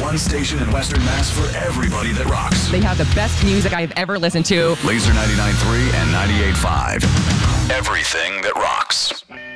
one station in Western Mass for everybody that rocks. They have the best music I've ever listened to. Laser 99.3 and 98.5. Everything that rocks.